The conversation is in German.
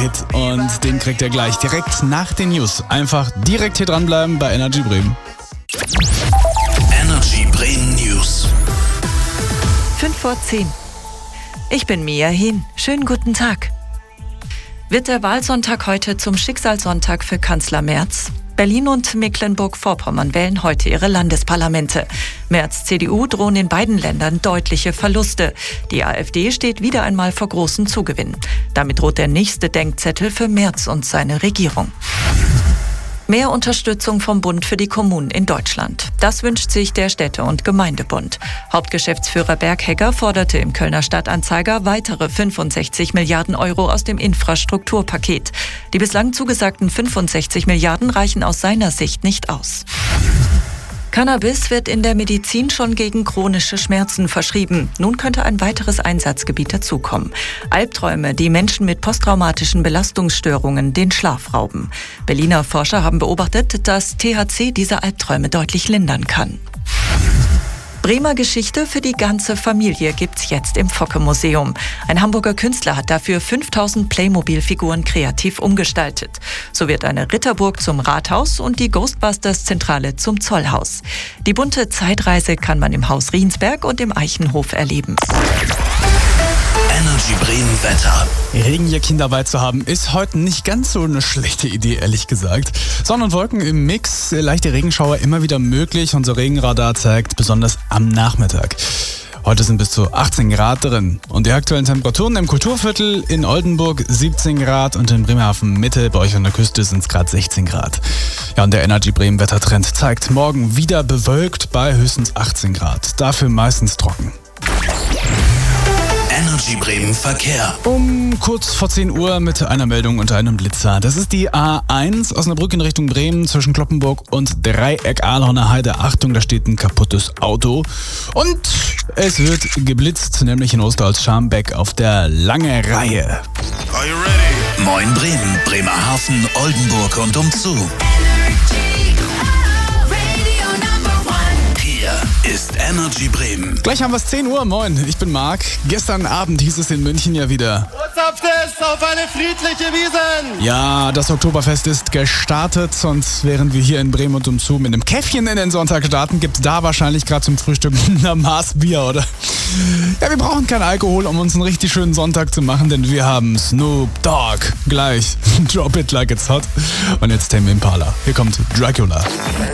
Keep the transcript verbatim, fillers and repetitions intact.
Hit und den kriegt ihr gleich direkt nach den News. Einfach direkt hier dranbleiben bei Energy Bremen. Energy Bremen News. fünf vor zehn. Ich bin Mia Hin. Schönen guten Tag. Wird der Wahlsonntag heute zum Schicksalssonntag für Kanzler Merz? Berlin und Mecklenburg-Vorpommern wählen heute ihre Landesparlamente. Merz' C D U drohen in beiden Ländern deutliche Verluste. Die AfD steht wieder einmal vor großen Zugewinnen. Damit droht der nächste Denkzettel für Merz und seine Regierung. Mehr Unterstützung vom Bund für die Kommunen in Deutschland. Das wünscht sich der Städte- und Gemeindebund. Hauptgeschäftsführer Berghegger forderte im Kölner Stadtanzeiger weitere fünfundsechzig Milliarden Euro aus dem Infrastrukturpaket. Die bislang zugesagten fünfundsechzig Milliarden reichen aus seiner Sicht nicht aus. Cannabis wird in der Medizin schon gegen chronische Schmerzen verschrieben. Nun könnte ein weiteres Einsatzgebiet dazukommen. Albträume, die Menschen mit posttraumatischen Belastungsstörungen den Schlaf rauben. Berliner Forscher haben beobachtet, dass T H C diese Albträume deutlich lindern kann. Bremer Geschichte für die ganze Familie gibt's jetzt im Focke-Museum. Ein Hamburger Künstler hat dafür fünftausend Playmobil-Figuren kreativ umgestaltet. So wird eine Ritterburg zum Rathaus und die Ghostbusters-Zentrale zum Zollhaus. Die bunte Zeitreise kann man im Haus Riensberg und im Eichenhof erleben. Energy Bremen Wetter. Regenjacken dabei zu haben, ist heute nicht ganz so eine schlechte Idee, ehrlich gesagt. Sonne und Wolken im Mix, leichte Regenschauer immer wieder möglich. Unser Regenradar zeigt besonders am Nachmittag. Heute sind bis zu achtzehn Grad drin. Und die aktuellen Temperaturen im Kulturviertel in Oldenburg siebzehn Grad und in Bremerhaven Mitte, bei euch an der Küste sind es gerade sechzehn Grad. Ja, und der Energy Bremen Wettertrend zeigt morgen wieder bewölkt bei höchstens achtzehn Grad. Dafür meistens trocken. Energy Bremen Verkehr. Um kurz vor zehn Uhr mit einer Meldung unter einem Blitzer. Das ist die A eins aus Osnabrück in Richtung Bremen zwischen Kloppenburg und Dreieck Ahlhorner Heide. Achtung, da steht ein kaputtes Auto. Und es wird geblitzt, nämlich in Osterholz-Scharmbeck auf der Lange Reihe. Are you ready? Moin Bremen, Bremerhaven, Oldenburg und umzu. Ist Energy Bremen. Gleich haben wir es zehn Uhr. Moin, ich bin Marc. Gestern Abend hieß es in München ja wieder: Ortsaftest auf eine friedliche Wiesn! Ja, das Oktoberfest ist gestartet und während wir hier in Bremen und umzu mit einem Käffchen in den Sonntag starten, gibt es da wahrscheinlich gerade zum Frühstück ein Maß Bier, oder? Ja, wir brauchen keinen Alkohol, um uns einen richtig schönen Sonntag zu machen, denn wir haben Snoop Dogg. Gleich. Drop it like it's hot. Und jetzt Tame Impala. Hier kommt Dracula.